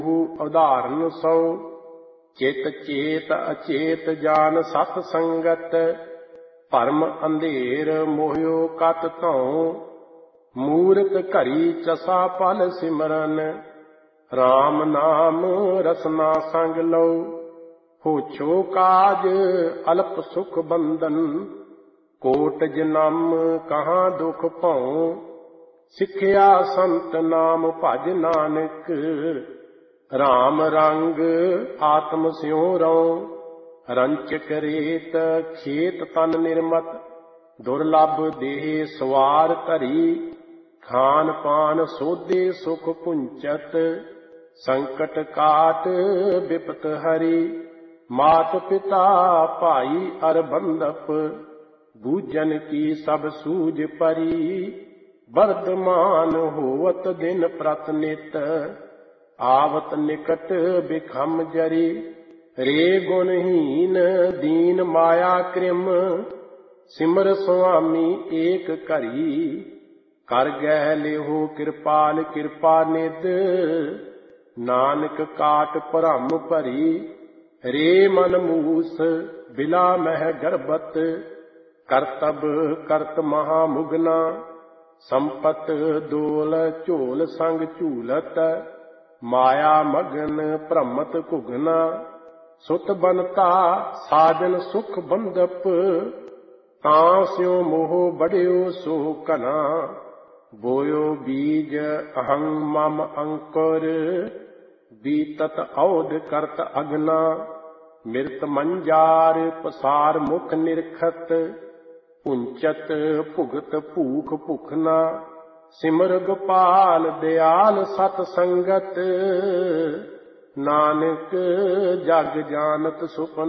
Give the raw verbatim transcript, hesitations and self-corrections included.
ਉਦਾਹਰਨ ਸੋ ਚਿਤ ਚੇਤ ਅਚੇਤ ਜਾਨ ਸਤ ਸੰਗਤ ਭਰਮ ਅੰਧੇਰ ਮੋਹਿਓ ਕਤ ਧਉ ਮੂਰਤ ਘਰੀ ਚਸਾ ਪਲ ਸਿਮਰਨ RAM ਨਾਮ ਰਸਨਾ ਸੰਗ ਲਉ ਹੋਛੋ ਕਾਜ ਅਲਪ ਸੁਖ ਬੰਧਨ ਕੋਟ ਜਨਮ ਕਹਾਂ ਦੁਖ ਭਉ ਸਿੱਖਿਆ ਸੰਤ ਨਾਮ ਭਜ ਨਾਨਕ RAM ਰੰਗ ਆਤਮ ਸਿਉ ਰਉ ਰੰਚਕ ਰੇਤ ਖੇਤ ਤਨ ਨਿਰਮਤ ਦੁਰਲਭ ਦੇਹ ਸਵਾਰ ਧਰੀ ਖਾਨ ਪਾਨ ਸੋਧੇ ਸੁਖ ਪੁੰਚਤ ਸੰਕਟ ਕਾਟ ਬਿਪਤ ਹਰੀ ਮਾਤ ਪਿਤਾ ਭਾਈ ਅਰ ਬੰਧਪ ਬੂਝਨ ਕੀ ਸਭ ਸੂਝ ਪਰੀ ਵਰਤਮਾਨ ਹੋਵਤ ਦਿਨ ਪ੍ਰਤ ਨਿਤ ਆਵਤ ਨਿਕਟ ਬਿਖਮ ਜਰੀ ਰੇ ਗੁਣਹੀਨ ਦੀਨ ਮਾਇਆ ਕ੍ਰਿਮ ਸਿਮਰ ਸੁਆਮੀ ਏਕ ਘਰੀ ਕਰ ਗਹਿ ਲਿਹੋ ਕਿਰਪਾਲ ਕਿਰਪਾ ਨਿਧ ਨਾਨਕ ਕਾਟ ਭਰਮ ਭਰੀ ਰੇ ਮਨ ਮੂਸ ਬਿਲਾ ਮਹਿ ਗਰਬਤ ਕਰਤਬ ਕਰਤ ਮਹਾ ਮੁਗਨਾ ਸੰਪਤ ਦੋਲ ਝੋਲ ਸੰਗ ਝੂਲਤ ਮਾਇਆ ਮਗਨ ਭ੍ਰਮਤ ਘੁਗਨਾ ਸੁਤ ਬਨਤਾ ਸਾਜਨ ਸੁਖ ਬੰਧਪ ਤਾਂ ਸਿਉ ਮੋਹ ਬੜਿਓ ਸੋ ਘਨਾ ਬੋਇਓ ਬੀਜ ਅਹੰ ਮਮ ਅੰਕੁਰ ਬੀਤਤ ਔਧ ਕਰਤ ਅਗਨਾ ਮਿਰਤ ਮੰਜਾਰ ਪਸਾਰ ਮੁਖ ਨਿਰਖਤ ਪੁੰਚਤ ਭੁਗਤ ਭੂਖ ਭੁਖਨਾ ਸਿਮਰ ਗੋਪਾਲ ਦਿਆਲ ਸਤ ਸੰਗਤ ਨਾਨਕ ਜਗ ਜਾਨਤ ਸੁਪਨ